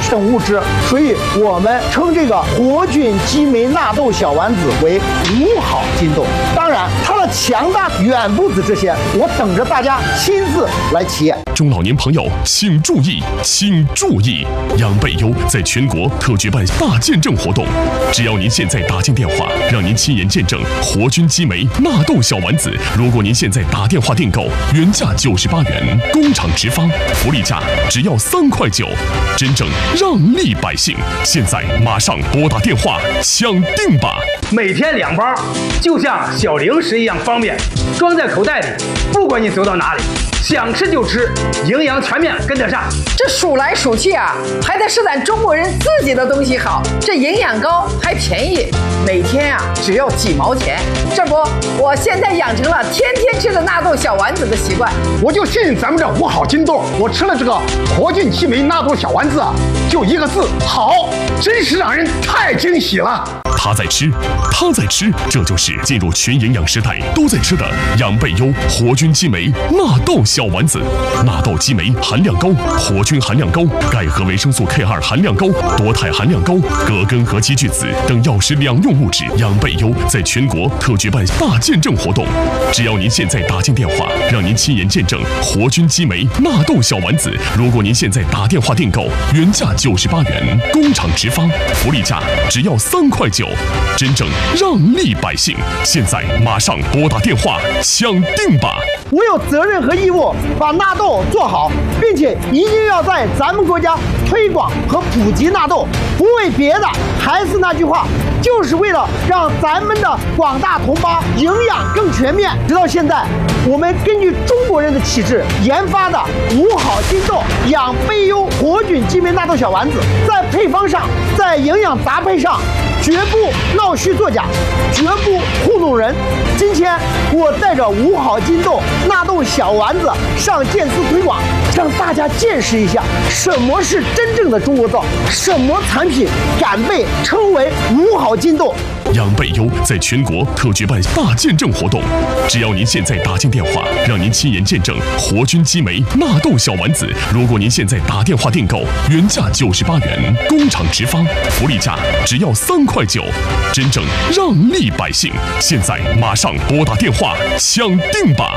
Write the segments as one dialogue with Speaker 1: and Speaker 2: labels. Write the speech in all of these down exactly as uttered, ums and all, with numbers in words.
Speaker 1: 等物质，所以我们称这个活菌激酶纳豆小丸子为五好金豆。当然，它的强大远不止这些，我等着大家亲自来体验。
Speaker 2: 中老年朋友请注意，请注意！养贝优在全国特举办大见证活动，只要您现在打进电话，让您亲眼见证活菌激酶纳豆小丸子。如果您现在打电话订购，原价九十八元，工厂直发，福利价只要三块九，真正让利百姓。现在马上拨打电话抢订吧！
Speaker 3: 每天两包，就像小零食一样方便，装在口袋里，不管你走到哪里，想吃就吃，营养全面跟得上。
Speaker 4: 这数来数去啊，还得是咱中国人自己的东西好，这营养高还便宜，每天啊只要几毛钱。这不，我现在养成了天天吃的纳豆小丸子的习惯。
Speaker 5: 我就信咱们这五好金豆，我吃了这个活菌激酶纳豆小丸子，就一个字好，真是让人太惊喜了。
Speaker 2: 他在吃，他在吃，这就是进入全营养时代都在吃的养贝优活菌激酶纳豆小丸子。纳豆激酶含量高，活菌含量高，钙和维生素 K 二 含量高，多肽含量高，葛根和鸡聚子等药食两用物质。养贝优在全国特举办大见证活动，只要您现在打进电话，让您亲眼见证活菌激酶纳豆小丸子。如果您现在打电话订购，原价九十八元，工厂直发，福利价只要三块九。真正让利百姓，现在马上拨打电话抢订吧！
Speaker 1: 我有责任和义务把纳豆做好，并且一定要在咱们国家推广和普及纳豆，不为别的，还是那句话，就是为了让咱们的广大同胞营养更全面。直到现在，我们根据中国人的体质研发的五好金豆养贝优活菌激酶纳豆小丸子，在配方上，在营养搭配上，绝不闹虚作假，绝不糊弄人。今天我带着五好金豆纳豆小丸子上健思推广，让大家见识一下什么是真正的中国造，什么产品敢被称为五好金豆。
Speaker 2: 养贝优在全国特举办大见证活动，只要您现在打进电话，让您亲眼见证活菌激酶纳豆小丸子。如果您现在打电话订购，原价九十八元，工厂直发，福利价只要三块九，真正让利百姓。现在马上拨打电话抢订吧！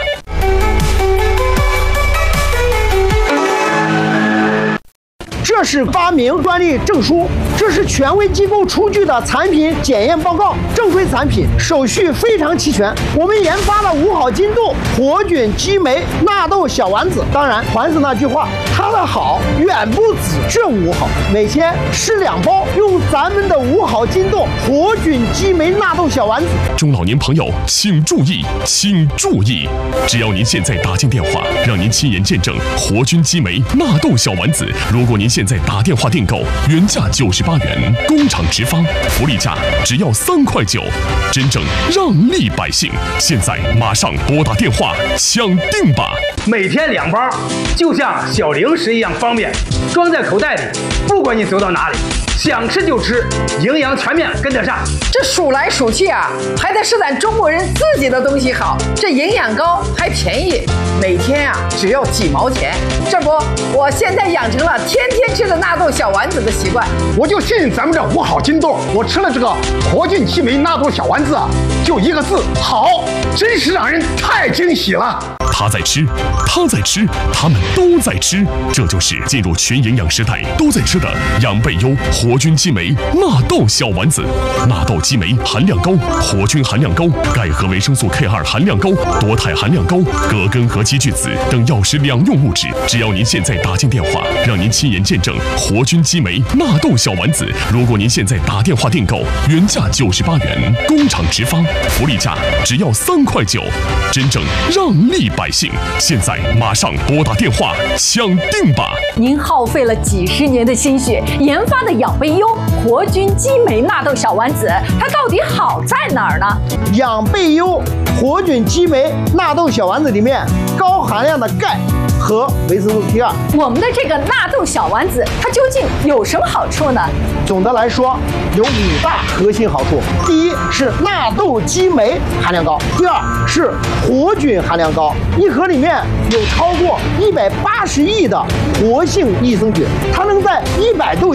Speaker 1: 这是发明专利证书，这是权威机构出具的产品检验报告，正规产品，手续非常齐全。我们研发了五好金豆活菌激酶纳豆小丸子，当然还是那句话，它的好远不止这五好，每天吃两包，用咱们的五好金豆活菌激酶纳豆小丸子。
Speaker 2: 中老年朋友请注意，请注意！只要您现在打进电话，让您亲眼见证活菌激酶纳豆小丸子。如果您现在打电话订购，原价九十八元，工厂直发，福利价只要三块九，真正让利百姓。现在马上拨打电话抢订吧！
Speaker 3: 每天两包，就像小零食一样方便，装在口袋里，不管你走到哪里，想吃就吃，营养全面跟得上。
Speaker 4: 这数来数去啊，还得是咱中国人自己的东西好，这营养高还便宜，每天啊只要几毛钱。这不，我现在养成了天天吃的纳豆小丸子的习惯。
Speaker 5: 我就信咱们这五好金豆，我吃了这个活菌激酶纳豆小丸子，就一个字好，真是让人太惊喜了。
Speaker 2: 他在吃，他在吃，他们都在吃，这就是进入全营养时代都在吃的养贝优活菌激酶纳豆小丸子。纳豆激酶含量高，活菌含量高，钙和维生素 K 二 含量高，多肽含量高，葛根和鸡聚子等药食两用物质。只要您现在打进电话，让您亲眼见证活菌激酶纳豆小丸子。如果您现在打电话订购，原价九十八元，工厂直发，福利价只要三块九，真正让利百姓。现在马上拨打电话抢订吧！
Speaker 6: 您耗费了几十年的心血研发的养贝优活菌激酶纳豆小丸子，它到底好在哪儿呢？
Speaker 1: 养贝优活菌激酶纳豆小丸子里面高含量的钙和维生素 K 二。
Speaker 6: 我们的这个纳豆小丸子，它究竟有什么好处呢？
Speaker 1: 总的来说，有五大核心好处。第一是纳豆激酶含量高，第二是活菌含量高，一盒里面有超过一百八十亿的活性益生菌，它能在一百度